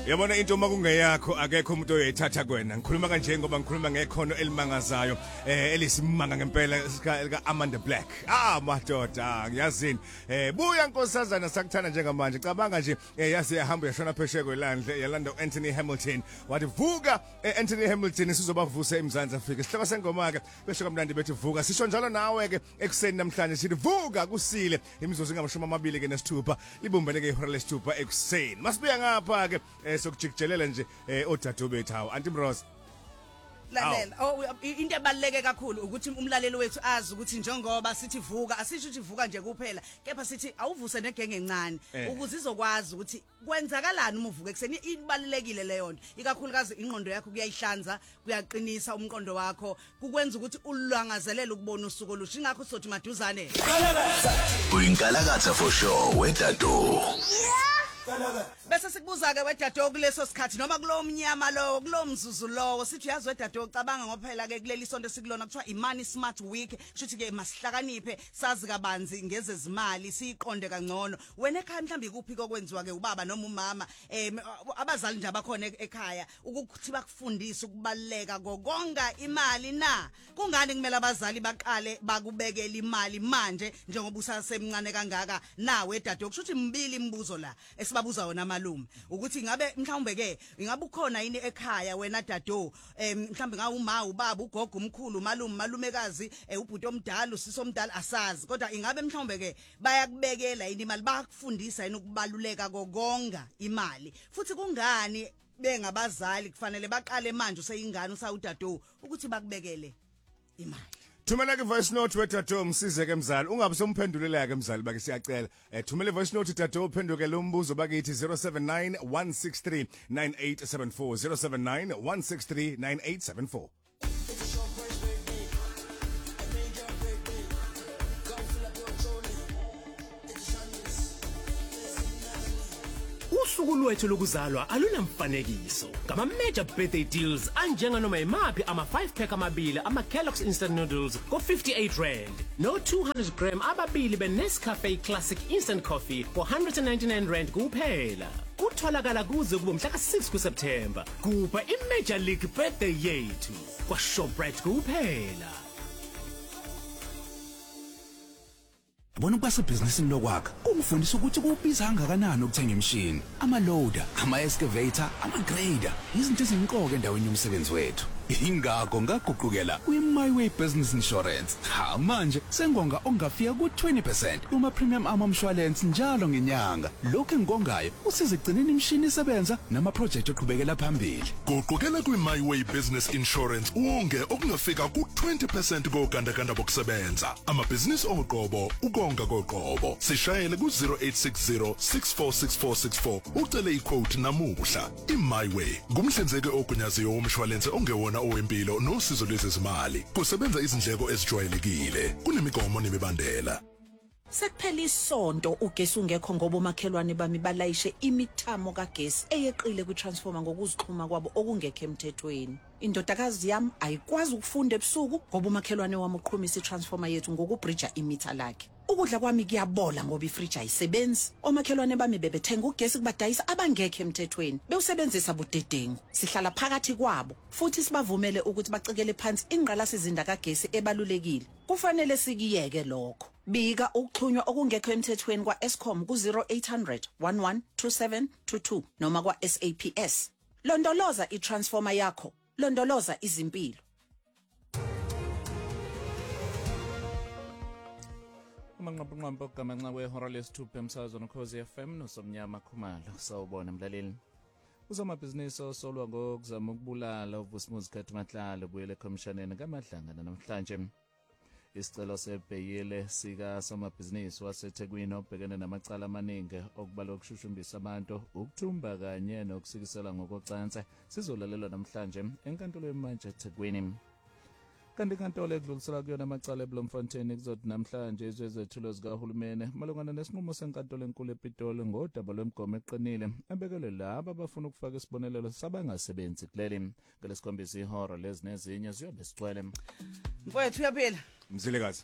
Yabona into uma kungeyakho akekho umuntu oyithatha kwena. Ngikhuluma kanje ngoba ngikhuluma ngekhono elimangazayo elisimanga ngempela lika Amanda Black. Madoda ngiyazini. Buya nkosazana sakuthanda njengamanje. Cabanga nje yazi yahamba yashona phesheya kwelandle yalanda Anthony Hamilton. Wathi vuka Anthony Hamilton sizobavusa eMzansi Afrika. Sihloko sengoma ke besho kamnandi bethi vuka. Sisho njalo nawe ke ekseni namhlanje sithi vuka kusile. Imizuzu ngamashumi amabili ke nesithupha libumbene ke ihora lesithupha ekseni. Masibuya ngapha ke sokujikijelela nje odadewethu bethu hawo Auntie Rose. Lalela into ebaluleke kakhulu ukuthi umlaleli wethu azi ukuthi njengoba sithi vuka asisho ukuthi vuka nje kuphela kepha sithi awuvuse negenge encane ukuze izokwazi ukuthi kwenzakalani uma uvuka ekseni ibalulekile leyo nto ikakhulukazi ingqondo yakho kuyayihlanza kuyaqinisa umqondo wakho kukwenza ukuthi ulangazelele ukubona usuku olusha ingakho sothi maduzane uyinkalakatha for sure wedado bese sikubuza ke wedado kuleso sikhathi noma kulomnyama lo kulomzuzu lo sithi yazi wedado ucabanga ngophela ke kuleli sonto sikulona kuthiwa imani smart week shuthi ke masihlakaniphe sazi kabanzi ngezezimali siqonde kangcono wena ekhaya mhlambi kuphi kokwenziwa ke ubaba noma umama abazali nje abakhona ekhaya ukuthi bakufundise ukubaleka kokonga imali na kungani kumele abazali baqale bakubekela imali manje njengoba usasemncane kangaka na wedado kushuthi mbili imibuzo la babuza wona malume ukuthi ngabe mhlawumbe ke ingabe ukhona yini ekhaya wena dado mhlawumbe ngawuma ubaba ugogo umkhulu malumekazi ubhuti omdala usisi omdala asazi kodwa ingabe mhlawumbe ke bayakubekela yini imali bakufundisa yini ukubaluleka kokonga imali futhi kungani bengabazali kufanele baqale manje useyingane usawudado ukuthi bakubekele imali Thumela ke voice note wedado msize ke mzali ungabe somphendulela ke mzali bake siyacela thumela voice note dado uphenduke lo mbuzo bakithi 0791639874 0791639874 Usuku lwethu lokuzalwa alunamfanekiso. Ngama major birthday deals anjenga noma imapi ama 5 pack amabili ama Kellogg's instant noodles ko 58 rand. No 200 gram ababili be Nescafe Classic instant coffee for 199 rand kuphela. Kutholakala kuze kube mhla ka6 kuSeptember. Kupha iMajor League birthday yethu kwa Shoprite kuphela. Bona ukubasa businessini lokwakha kungifundisa ukuthi kubiza kangakanani ukuthenga imshini ama loader ama excavator ama grader izinto ezinqoka endaweni yomsebenzi wethu ingakho ngaguqukela kwi-My Way Business Insurance manje sengonga ongafika ku20% uma premium amamshwalense njalo ngenyanga lokho engongayo usiza egcineni imshini isebenza nama project oqhubekela phambili guqukela kwi-My Way Business Insurance wonke okungafika ku20% kokandakanda bokusebenza amabhizinisi oqobo ukonga koqobo sishayele ku0860 646464 ucele iquote namuhla i-My Way ngumhlinzeki ogunyaziwe womshwalense ongewona owempilo nosizo lwezezimali kusebenza izindleko ezijwayelekile kunemigomo nemibandela Sekuphela isonto ugesi ungekho ngoba umakhelwane bami balayishe imithamo kagesi eyeqile kutransformer ngokuzixhuma kwabo okungekho emthethweni. Indodakazi yami ayikwazi ukufunda ebusuku ngoba umakhelwane wami uqhumisa itransformer yethu ngokubridger imitha lakhe. Ukudla kwami kuyabola ngoba ifridge ayisebenzi. Omakhelwane bami bebethenga ugesi kubadayisa abangekho emthethweni. Bewusebenzisa budedengu. Sihlala phakathi kwabo futhi sibavumele ukuthi bacikele phansi ingqalasizinda kagesi ebalulekile. Kufanele sikiyeke lokho. Bika ukuxhunywa okungekho emthethweni kwa Eskom ku 0800 112722 noma kwa SAPS. Londoloza itransformer yakho, londoloza izimpilo. Umanqampo gamanxa wehora lesithupha emsazweni Ukhozi FM noSomnyama Khumalo sawubona mlaleli Uzamabhizinisi osolwa ngokuzama ukubulala uVusimuzi Khathimahlalo buyele ekhomshaneni kaMadlangana namhlanje Isicelo sebheyile sika somabhizinisi waseThekwini obhekene namacala amaningi okubalwa ukushushumbisa abantu ukuthumba kanye nokusikisela ngokocansi sizolalelwa namhlanje enkantolo yemanje eThekwini Kanti inkantolo ekudlulisela kuyona amacala eBloemfontein kuzothi namhlanje izethulo zikahulumeni malungana nesinqumo senkantolo enkulu ePitoli ngodaba lwemigomo eqinile ebekelwe labo abafuna ukufaka isibonelelo sabangasebenzi kuleli ngelesikhombisa ihora lezinezinye ziyobe sigcwele mfowethu uyaphila Mzilekazi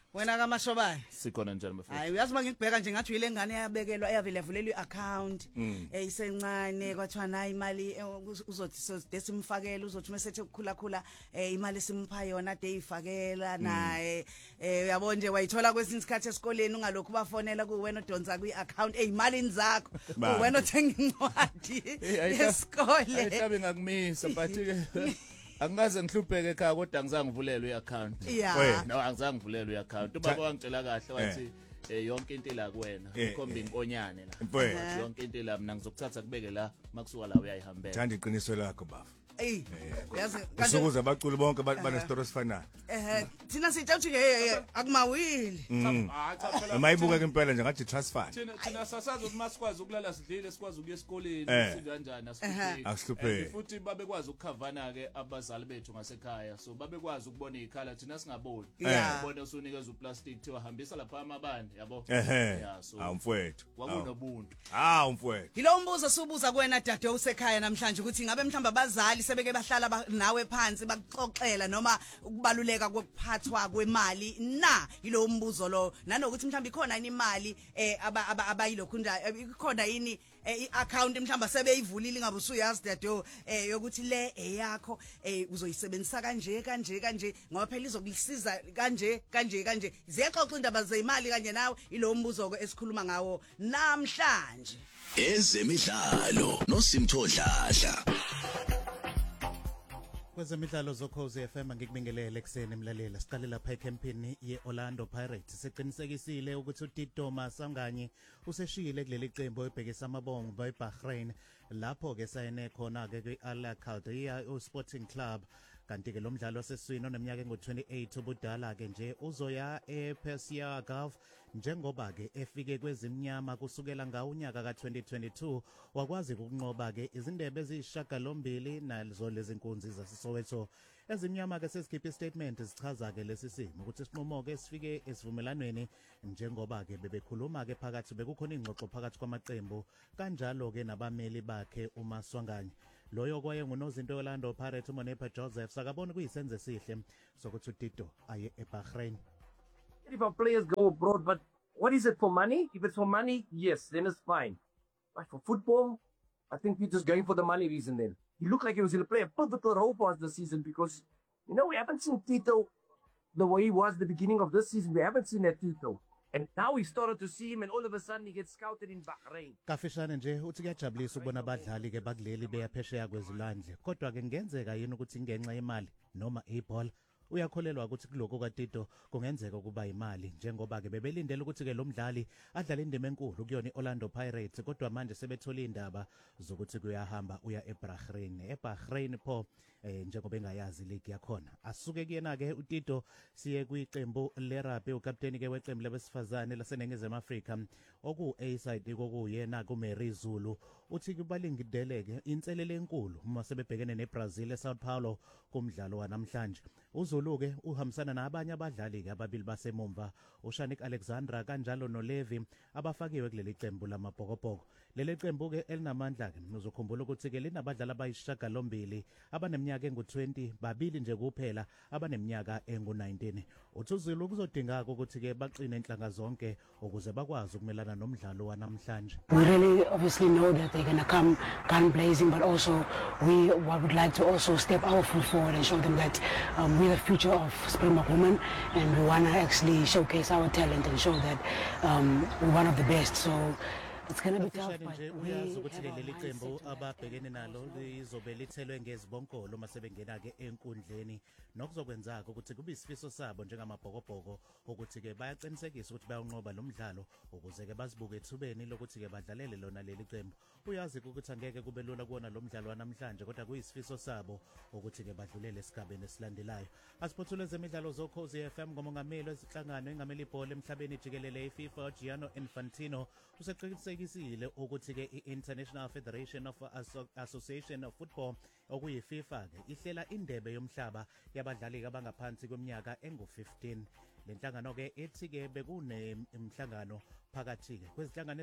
Wena kaMashobane. Sikhona njani bafethu? Hayi uyazi mangikubheka nje ngathi uyile ngane yabekelwa eyavele vulelwa iaccount eyisencane kwathiwa na imali uzothi desimfakela uzothi mesethe ukukhula imali simpha yona deyifakela naye uyabona nje wayithola kwesinye isikhathi esikoleni ungalokhu bafonela kuwena odonsa kwiaccount ezimalini zakho uwena othenga incwadi yesikole Ayihlabe ngakumisa but ke angaze ngihlupheke ekhaya kodwa ngizange ngivulelwe iaccount. No angizange ngivulelwe iaccount. Ubaba wangitshela kahle wathi yonke into la kuwena ikhomba inkonyane la. Yonke into la mina ngizokuthatha kubeke la makusuka la uyayihambela. Thanda iqiniso lakho baba. Yazi Usukuza abaculi bonke bane story sifanayo. Thina sitsha uthi ke akumawili. Mayibuka ke impela nje ngathi trust fund. Thina sasazi ukuthi masikwazi ukulala sidlile sikwazi ukuya esikoleni sikanjani Asihlupheki. Futhi babekwazi ukukhavana ke abazali bethu ngasekhaya so babekwazi ukubona izikhala thina singaboni. Ubone usunikeza uplastic thiwa hambisa lapha amabani yabo. So Mfowethu. Kwakunobuntu. Mfowethu. Yilo umbuzo subuza kuwena dade usekhaya namhlanje ukuthi ngabe mhlamba abazali sebeke bahlala nawe phansi bakuxoxela noma ukubaluleka kokuphathwa kwemali na yilo umbuzo lo nanokuthi mhlamba ikhona yini imali abayilokhu ikhona yini iaccount mhlamba sebeyivulile ingabe usuyazi dade yokuthi le eyakho uzoyisebenzisa kanje ngoba phela izokusiza kanje ziyaxoxa indaba zeimali kanje nawe yilo umbuzo esikhuluma ngawo namhlanje Ezemidlalo noSimtho Dladla. Kwezemidlalo zokhozi FM ngikubingelele ekseni emlalela siqale lapha ecampaign yeOrlando Pirates siqinisekisile ukuthi uTito Masanganye useshiyile kuleli qembu ebhekisa amabongo beBahrain lapho ke sayene khona ke kwiAl Qadria Sporting Club kanti ke lo mdlalo waseswini oneminyaka engu28 ubudala ke nje uzoya ePersia Gulf njengoba ke efike kwezimnyama kusukela ngaunyaka ka2022 wakwazi ukunqoba ke izindebe ezishagalombili nazo lezi nkunzi zaseSoweto ezimnyama ke sesikhipha statement sichaza ke lesi simo ukuthi sinqumo ke sifike esivumelanweni njengoba ke bebekhuluma ke phakathi bekukhona ingxoxo phakathi kwamaqembu kanjalo ke nabameli bakhe uMaswanganye loyo kwaye ngunozinto Orlando Pirates uMonepa Joseph sakabona kuyisenze sihle sokuthi uTito aye eBahrain. If our players go abroad, but what is it for money? If it's for money, yes, then it's fine. But for football, I think Peter's going for the money reason then. He looked like he was going to play a pivotal role for us this season because, you know, we haven't seen Tito the way he was at the beginning of this season. We haven't seen that Tito. And now we started to see him and all of a sudden he gets scouted in Bahrain. Kafishane nje uthi kuyajabulisa ukubona abadlali ke bakuleli beyaphesheya kwezilwandle kodwa ke ngenzeka yini ukuthi ngenxa yemali noma ibhola uyakholelwa ukuthi kuloko kaTito kungenzeka ukuba imali njengoba ke bebelindele ukuthi ke lo mdlali adlale indima enkulu kuyona iOrlando Pirates kodwa manje sebethola indaba zokuthi kuyahamba uya eBahrain pho njengoba engayazi league yakhona asuke kuyena ke uTito siye kwiqembu lerugby ukapteni ke weqembu labesifazane laseNingizimu Afrika oku A-side kokuyena kuMary Zulu uthi kubalingideleke inselele enkulu uma sebebhekene neBrazil eSao Paulo kumdlalo wanamhlanje uZulu ke uhambisana nabanye abadlali ke ababili basemumva uShanik Alexandra kanjalo noLevi abafakiwe kuleli qembu lamabhokobhoko leli qembu ke elinamandla ke uzokhumbula ukuthi ke linabadlali abayishagalombili abaneminyaka engu20 babili nje kuphela abaneminyaka engu19 uthi uZulu kuzodingeka ukuthi ke baqine inhlanga zonke ukuze bakwazi ukumelana nomdlalo wanamhlanje. We really obviously know that they're going to come gun blazing, but also we would like to also step our foot forward and show them that we're the future of Springbok women and we want to actually showcase our talent and show that we're one of the best. So it's going to be tough, but we uyazi ukuthi have leli our qembu mindset ababhekene nalo lizobe lithelwe ngezibonkolo masebengena ke enkundleni nokuzokwenzaka ukuthi kube isifiso sabo njengamabhokobhoko ukuthi ke bayaqinisekisa ukuthi bayonqoba lo mdlalo ukuze ke bazibuke ethubeni lokuthi ke badlalele lona leli qembu uyazi ukuthi angeke kube lula kuona lo mdlalo wanamhlanje kodwa kuyisifiso sabo ukuthi ke badlulele esigabeni esilandelayo asiphothule zemidlalo zokhozi FM ngomongameli wezinhlangano engameli ibhola emhlabeni jikelele iFIFA Gianni Infantino useqinisekisile ukuthi ke iInternational Federation of Association of Football okuyiFIFA ke ihlela indebe yomhlaba yabadlali abangaphansi kweminyaka engu15 lenhlangano ke ethi ke bekunemhlangano phakathi ke kwezinhlangano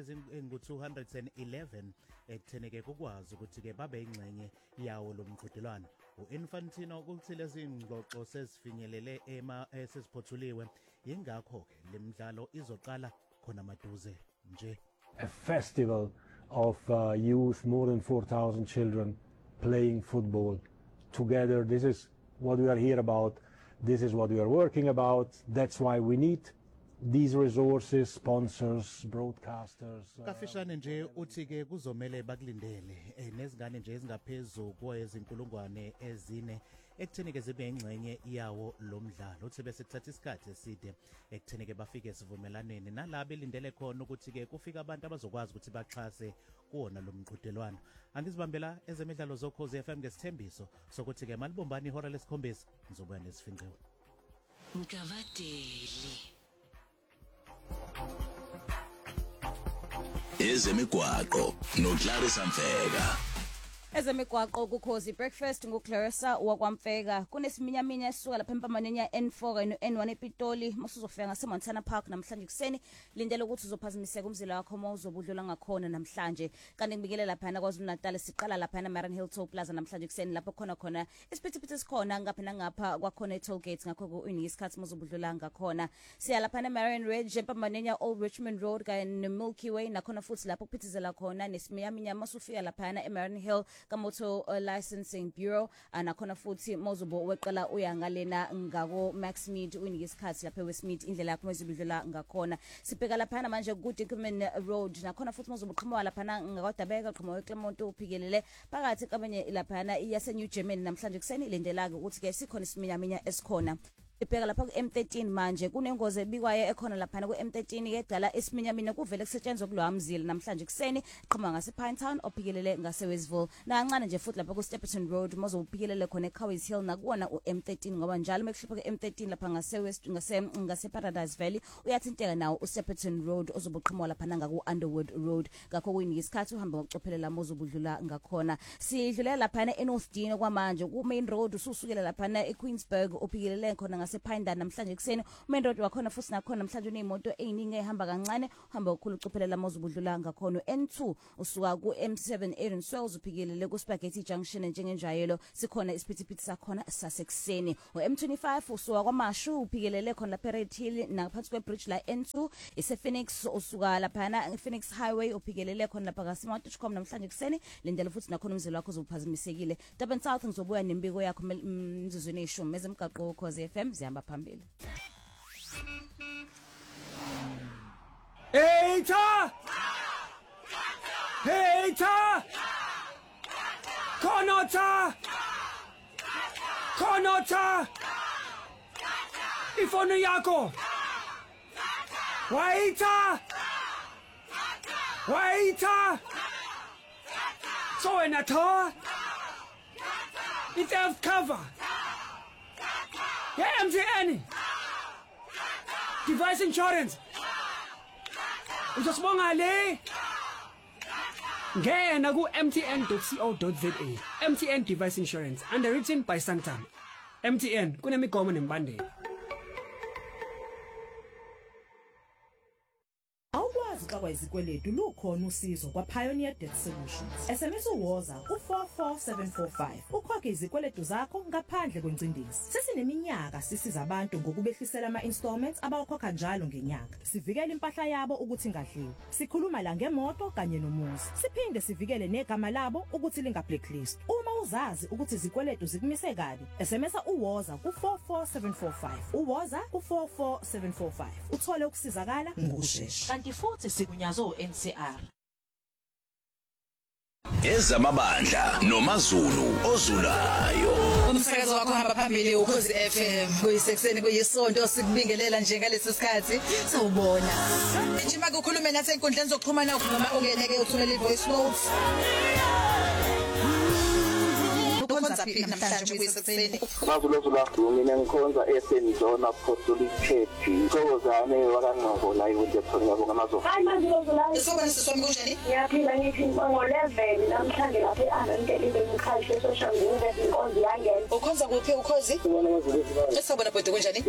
ezingu211 ekuthene ke kukwazi ukuthi ke babe ingxenye yawo lo mqhudelwano uInfantino ukuthi lezi ngxoxo sezifinyelele esesiphothulwe Yingakho ke lemidlalo izoqala khona maduze nje. A festival of youth, more than 4,000 children playing football together. This is what we are here about. This is what we are working about. That's why we need these resources, sponsors, broadcasters. Kafishane nje uthi ke kuzomela bakulindele nezingane nje ezingaphezulu kwezinkulungwane ezine ekutheni ke zibe ingcenye iyawo lomdlalo uthi bese kuthatha isikhathi eside ekutheni ke bafike sivumelaneni nalabo elindele khona ukuthi ke kufika abantu abazokwazi ukuthi baxhase kuona lo mqhudelwano. Angizibambela ezemidlalo zoKhozi FM ngesithembiso sokuthi ke malibombani ihora lesikhombisa ngizobuya nesifinqiwe. Mkavadeli ezemigwaqo noClarissa Mfeka. Ezemigwaqo kuKhozi Breakfast nguClarissa wakwamfeka kunesiminyaminya esuka lapha empamaneni ya N4 no-N1 ePitoli musuzofika ngaseMontana Park namhlanje kuseni lindele ukuthi uzophazimiseka umzila wakho uma uzobudlula ngakhona namhlanje kanti ngibikele lapha kwaZulu-Natal siqala lapha eMarine Hill Toll Plaza namhlanje kuseni lapho khona isiphithiphithi sikhona ngapha nangapha kwakhona etoll gate ngakho kuyinika isikhathi muzobudlula ngakhona siya lapha eMarine Ridge empamaneni ya Old Richmond Road kanye neMilky Way nakhona futhi lapho kuphithizela khona nesiminyaminya masufika lapha eMarine Hill kamoto licensing bureau anakhona futhi mozobo weqala uyangalena ngako Maxmead uyinika isikhathi lapha eWestmead indlela yakho mezibudlela ngakhona sibheka lapha manje ku Dickman Road nakhona futhi mozobo qhamawa lapha ngakwadabeka qhamawa eClermont uphikelele phakathi kabanye lapha iyase New Germany namhlanje kuseni lendela ke ukuthi ke sikhona isiminyaminya esikhona ibheka lapha ku M13 manje kunengozi ebikwayo ekhona lapha ku M13 ke dala isiminyamina kuvele kusetshenzwe kulwamzila namhlanje kuseni qhama ngase Pinetown ophikelele ngase Westville nancane nje futhi lapha ku Stephenson Road mozo uphikelele khona eCoways Hill nakuona uM13 ngoba njalo mekuhlupha ku M13 lapha ngase West ngase Paradise Valley uyathinteka nawo uStephenson Road ozobuqhama lapha ngaku Underwood Road ngakho kuyinika isikhathi uhamba ngokucophelela mozo budlula ngakhona sidlulela lapha eNorth Dean kwamanje ku Main Road ususukela lapha eQueensburg ophikelele khona ngase namhlanje kuseni main road wakhona futhi nakhona namhlanje unemoto eyiningi ehamba kancane uhamba ukukhulu ucophelela mozubudlula ngakhona N2 usuka ku M7 Aaron Swells uphikelele ku Spaghetti Junction njengenjayelo sikhona isiphithiphithi sakhona sasekuseni uM25 usuka kwaMashu uphikelele khona lapha Red Hill naphansi kwebridge la N2 isePhoenix usuka lapha Phoenix Highway uphikelele khona lapha ngaseMatchcom namhlanje kuseni lendlela futhi nakhona umzila wakho uzophazimisekile Durban South ngizobuya nembiko yakho mzuzweni eshumi ezemgaqo Khozi FM zihamba phambili. Hater! Hater! Konota! Ifono yako! Waiter! So in a tour? It's theft cover! Yeah, MTN! Device insurance! Uzosibonga le! Ngena ku mtn.co.za. MTN Device Insurance, underwritten by Santam. MTN kunemigomo nembandela. Xa izikweletu lukhona usizo kwa Pioneer Debt Solutions. SMS uwoza ku44745. Ukhokhe izikweletu zakho ngaphandle kwencindezi. Sesineminyaka sisiza abantu ngokubehlisela ama-installments abawakhokha njalo ngenyanga. Sivikele impahla yabo ukuthi ingadliwa. Sikhuluma la ngemoto kanye nomuzi. Siphinde sivikele negama labo ukuthi linga-blacklist. Uma uzazi ukuthi izikweletu zikumise kabi, SMS uwoza ku44745. Uwoza ku44745. Uthole ukusizakala ngokusheshsha. Kanti futhi sikunyazo NCR. Ezamabandla noMazulu ozulayo. Umsakazo wakho hamba phambili uKhozi FM. Kuyisekuseni kuyisonto sikubingelela nje ngalesi sikhathi. Sawubona. Njima kukhulume nathi enkundleni zokuxhumana noma ungeneke uthumele ivoice notes. Ukhonza phi namhlanje kuyisekuseni? Mazulu mina ngikhonza eSenzona Apostolic Church. Ngozane wakangqoko la iwethu ngiyabonga mazo. Hayi Mazulu. Isobona siswami kunjani? Ngiyaphila ngithi ngo11 namhlanje lapha eAndelile ngikhahle social media inkonzo yangena. Ukhonza kuphi uKhozi? Esobona bode kunjani?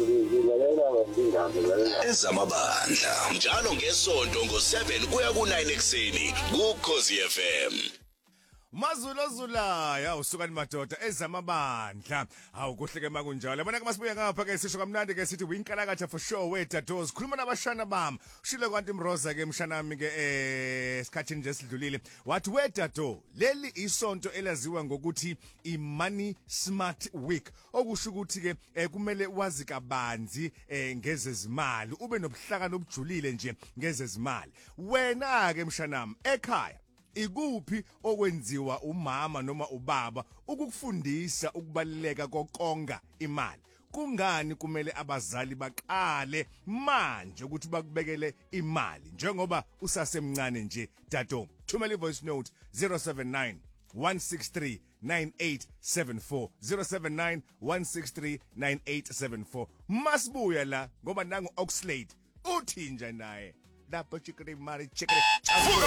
Ezamabandla njalo ngesonto ngo7 kuya ku9 ekseni kuKhozi FM. Mazulu ozulayo awusukani madoda ezamabandla awukuhleke makunjalo yabona ke masibuye ngapha ke sisho kamnandi ke sithi winkalakatha for sure wetatos khuluma nabashana bami ushilo kwanti Mroza ke mshanami ke esikhathini nje sidlulile wathi wetato leli isonto elaziwa ngokuthi iMoney Smart Week okusho ukuthi ke kumele wazi kabanzi ngezezimali ube nobuhlakani obujulile nje ngezezimali wena ke mshanami ekhaya ikuphi okwenziwa umama noma ubaba ukukufundisa ukubaluleka kokonga imali kungani kumele abazali baqale manje ukuthi bakubekele imali njengoba usasemncane nje tato thumela ivoice note 079 163 9874 079 163 9874 masibuya la ngoba nangu Oxlade uthi nje naye lapho chikere mari chikere